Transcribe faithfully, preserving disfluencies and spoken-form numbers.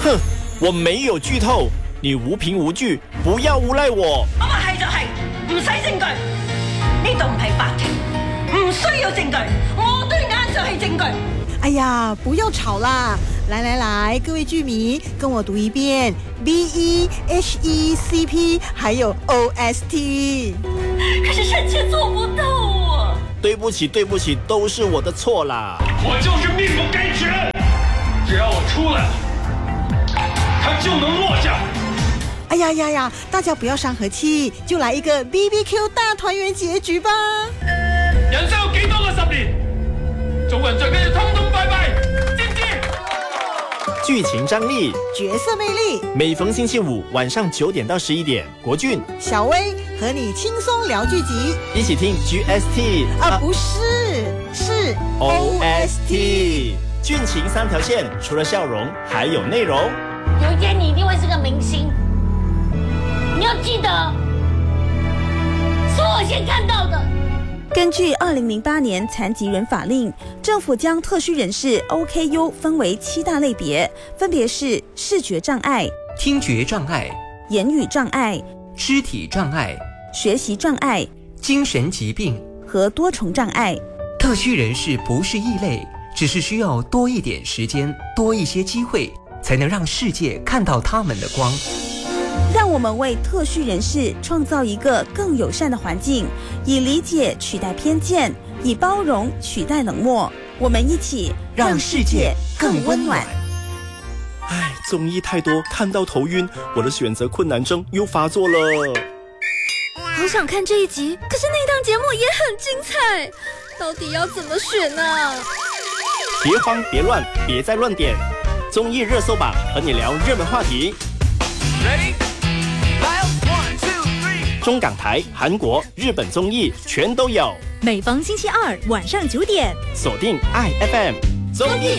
哼，我沒有劇透，你無憑無據，不要誣賴我。 我話係就係，唔使證據，呢度唔係法庭，唔需要證據，我對眼就係證據。 哎呀，不要吵啦！來來來，各位劇迷，跟我讀一遍 B E H E C P 還有 O S T。 可是臣妾做不到啊！ 對不起，對不起，都是我的錯啦。 我就是命不該絕，只要我出來了，他就能落下。 哎呀呀呀，大家不要傷和氣，就來一個 B B Q 大團圓結局吧。 人生有幾多個十年？做人最緊要通通拜拜，知唔知？ 劇情張力， 角色魅力， 每逢星期五晚上九點到十一點，國俊、 小薇和你輕鬆聊劇集， 一起聽 G S T 啊，啊不是，是 O S T。劇情三條線，除了笑容，還有內容。 有一天你一定會是個明星，你要記得，是我先看到的。 根據二零零八年殘疾人法令，政府將特需人士 O K U 分為七大類別，分別是視覺障礙、 聽覺障礙、 言語障礙、 肢體障礙、 學習障礙、 精神疾病和多重障礙。 特需人士不是異類，只是需要多一點時間，多一些機會，才能讓世界看到他們的光。 讓我們為特需人士創造一個更友善的環境，以理解取代偏見，以包容取代冷漠。我們一起讓世界更溫暖。 唉，綜藝太多，看到頭暈，我的選擇困難症又發作了。 好想看這一集，可是那檔節目也很精彩，到底要怎麼選呢？ 別慌，別亂，別再亂點。綜藝熱搜榜和你聊熱門話題。Ready? One, two, three. 中港台、韓國、日本綜藝全都有。 每逢星期二晚上九點， 鎖定 I F M 綜藝。